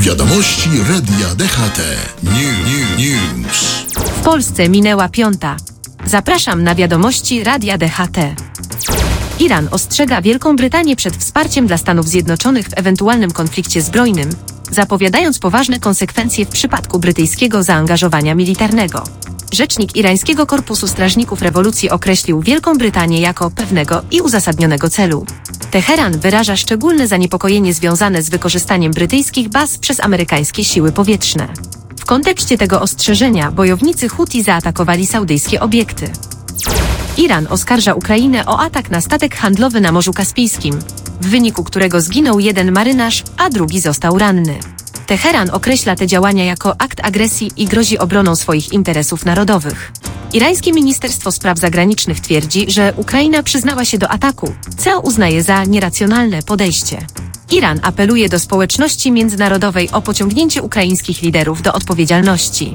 Wiadomości Radia DHT. News. W Polsce minęła 5. Zapraszam na wiadomości Radia DHT. Iran ostrzega Wielką Brytanię przed wsparciem dla Stanów Zjednoczonych w ewentualnym konflikcie zbrojnym, zapowiadając poważne konsekwencje w przypadku brytyjskiego zaangażowania militarnego. Rzecznik irańskiego Korpusu Strażników Rewolucji określił Wielką Brytanię jako pewnego i uzasadnionego celu. Teheran wyraża szczególne zaniepokojenie związane z wykorzystaniem brytyjskich baz przez amerykańskie siły powietrzne. W kontekście tego ostrzeżenia bojownicy Huti zaatakowali saudyjskie obiekty. Iran oskarża Ukrainę o atak na statek handlowy na Morzu Kaspijskim, w wyniku którego zginął jeden marynarz, a drugi został ranny. Teheran określa te działania jako akt agresji i grozi obroną swoich interesów narodowych. Irańskie Ministerstwo Spraw Zagranicznych twierdzi, że Ukraina przyznała się do ataku, co uznaje za nieracjonalne podejście. Iran apeluje do społeczności międzynarodowej o pociągnięcie ukraińskich liderów do odpowiedzialności.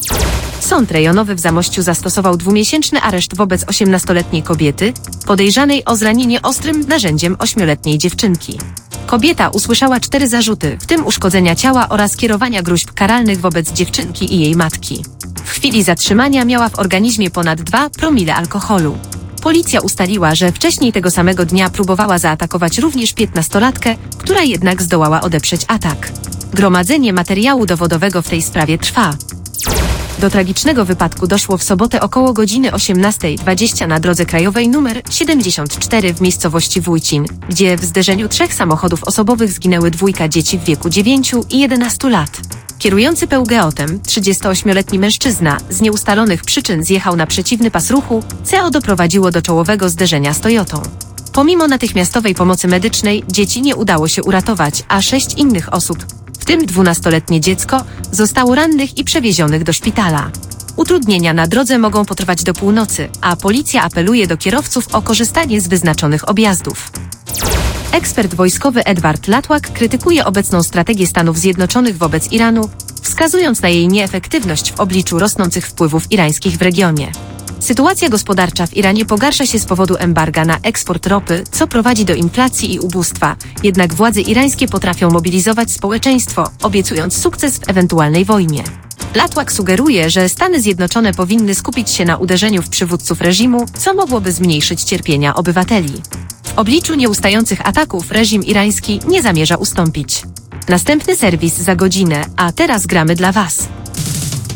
Sąd rejonowy w Zamościu zastosował 2-miesięczny areszt wobec 18-letniej kobiety, podejrzanej o zranienie ostrym narzędziem 8-letniej dziewczynki. Kobieta usłyszała 4 zarzuty, w tym uszkodzenia ciała oraz kierowania gróźb karalnych wobec dziewczynki i jej matki. W chwili zatrzymania miała w organizmie ponad 2 promile alkoholu. Policja ustaliła, że wcześniej tego samego dnia próbowała zaatakować również 15-latkę, która jednak zdołała odeprzeć atak. Gromadzenie materiału dowodowego w tej sprawie trwa. Do tragicznego wypadku doszło w sobotę około godziny 18:20 na drodze krajowej nr 74 w miejscowości Wójcin, gdzie w zderzeniu 3 samochodów osobowych zginęły 2 dzieci w wieku 9 i 11 lat. Kierujący Peugeotem, 38-letni mężczyzna, z nieustalonych przyczyn zjechał na przeciwny pas ruchu, co doprowadziło do czołowego zderzenia z Toyotą. Pomimo natychmiastowej pomocy medycznej dzieci nie udało się uratować, a 6 innych osób, w tym 12-letnie dziecko, zostało rannych i przewiezionych do szpitala. Utrudnienia na drodze mogą potrwać do północy, a policja apeluje do kierowców o korzystanie z wyznaczonych objazdów. Ekspert wojskowy Edward Latwak krytykuje obecną strategię Stanów Zjednoczonych wobec Iranu, wskazując na jej nieefektywność w obliczu rosnących wpływów irańskich w regionie. Sytuacja gospodarcza w Iranie pogarsza się z powodu embarga na eksport ropy, co prowadzi do inflacji i ubóstwa, jednak władze irańskie potrafią mobilizować społeczeństwo, obiecując sukces w ewentualnej wojnie. Latwak sugeruje, że Stany Zjednoczone powinny skupić się na uderzeniu w przywódców reżimu, co mogłoby zmniejszyć cierpienia obywateli. W obliczu nieustających ataków reżim irański nie zamierza ustąpić. Następny serwis za godzinę, a teraz gramy dla Was.